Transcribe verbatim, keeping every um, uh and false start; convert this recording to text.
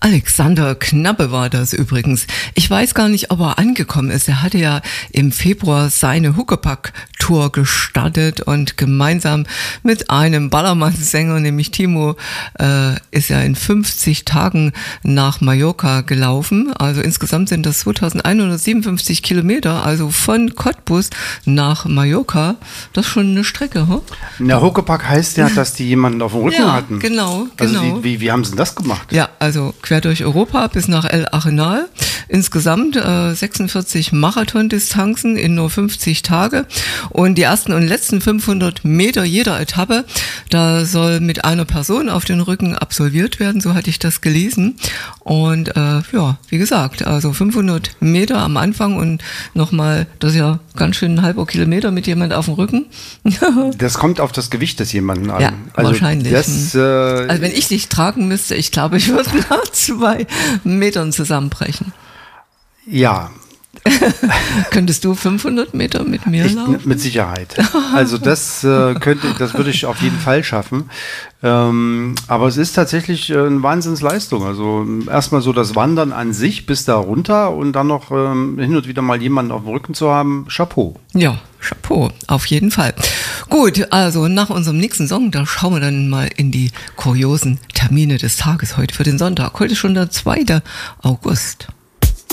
Alexander Knappe war das übrigens. Ich weiß gar nicht, ob er angekommen ist. Er hatte ja im Februar seine Huckepack-Tour gestartet und gemeinsam mit einem Ballermann-Sänger, nämlich Timo, äh, ist er in fünfzig Tagen nach Mallorca gelaufen. Also insgesamt sind das zweitausendeinhundertsiebenundfünfzig Kilometer, also von Cottbus nach Mallorca. Das ist schon eine Strecke, hm? Na, Huckepack heißt ja, dass die jemanden auf dem Rücken ja, hatten. Genau, also genau. Wie, wie, wie haben sie denn das gemacht? Ja, also quer durch Europa bis nach El Arenal. Insgesamt äh, sechsundvierzig Marathondistanzen in nur fünfzig Tage. Und die ersten und letzten fünfhundert Meter jeder Etappe, da soll mit einer Person auf den Rücken absolviert werden, so hatte ich das gelesen. Und äh, ja, wie gesagt, also fünfhundert Meter am Anfang und nochmal, das ist ja ganz schön ein halber Kilometer mit jemand auf dem Rücken. Das kommt auf das Gewicht des jemanden an. Ja, also wahrscheinlich. Das, äh, also wenn ich dich tragen müsste, ich glaube, ich würde nach zwei Metern zusammenbrechen. Ja. Könntest du fünfhundert Meter mit mir ich, laufen? Mit Sicherheit. Also das äh, könnte, das würde ich auf jeden Fall schaffen. Ähm, aber es ist tatsächlich äh, eine Wahnsinnsleistung. Also erstmal so das Wandern an sich bis da runter und dann noch ähm, hin und wieder mal jemanden auf dem Rücken zu haben. Chapeau. Ja, Chapeau, auf jeden Fall. Gut, also nach unserem nächsten Song, da schauen wir dann mal in die kuriosen Termine des Tages heute für den Sonntag. Heute ist schon der zweite August.